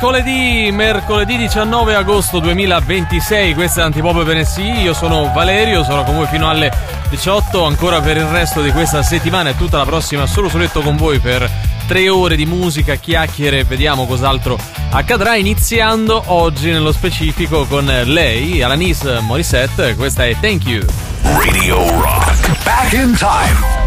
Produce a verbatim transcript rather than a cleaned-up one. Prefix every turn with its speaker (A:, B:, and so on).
A: mercoledì, mercoledì diciannove agosto duemilaventisei, questa è Antipop Venerdì, io sono Valerio, sono con voi fino alle diciotto, ancora per il resto di questa settimana e tutta la prossima solo soletto con voi per tre ore di musica, chiacchiere, vediamo cos'altro accadrà, iniziando oggi nello specifico con lei, Alanis Morissette, questa è Thank You.
B: Radio Rock, back in time.